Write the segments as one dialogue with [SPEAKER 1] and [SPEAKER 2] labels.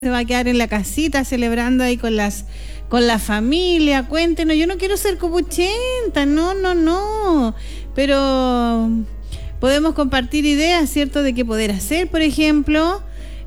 [SPEAKER 1] se va a quedar en la casita celebrando ahí con la familia. Cuéntenos, yo no quiero ser copuchenta, no, pero podemos compartir ideas, ¿cierto?, de qué poder hacer, por ejemplo.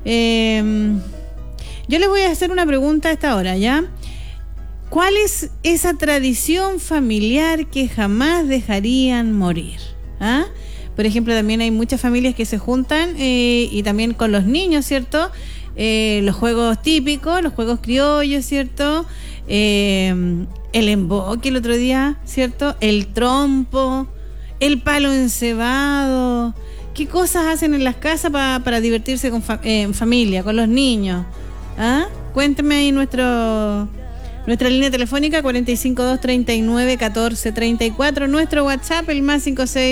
[SPEAKER 1] Yo les voy a hacer una pregunta a esta hora, ¿ya? ¿Cuál es esa tradición familiar que jamás dejarían morir? ¿Ah? Por ejemplo, también hay muchas familias que se juntan y también con los niños, ¿cierto? Los juegos típicos, los juegos criollos, ¿cierto? El emboque el otro día, ¿cierto? El trompo, el palo encebado. ¿Qué cosas hacen en las casas para divertirse en familia, con los niños? ¿Ah? Cuénteme ahí nuestra línea telefónica 452-39-1434, nuestro WhatsApp, el más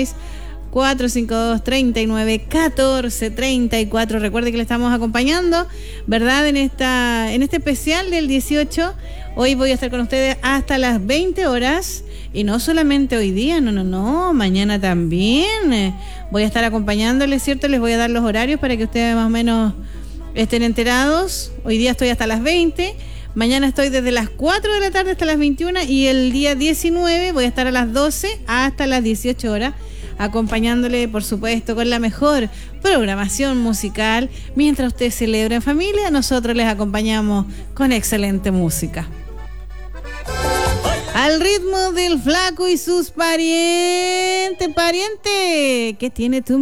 [SPEAKER 1] 56-452-39-1434. Recuerde que le estamos acompañando, ¿verdad? En este especial del 18. Hoy voy a estar con ustedes hasta las 20 horas. Y no solamente hoy día, no, mañana también. Voy a estar acompañándoles, ¿cierto? Les voy a dar los horarios para que ustedes más o menos estén enterados. Hoy día estoy hasta las 20. Mañana estoy desde las 4 de la tarde hasta las 21. Y el día 19 voy a estar a las 12 hasta las 18 horas. Acompañándole, por supuesto, con la mejor programación musical. Mientras usted celebra en familia, nosotros les acompañamos con excelente música. Al ritmo del Flaco y sus parientes. ¿Qué tiene tu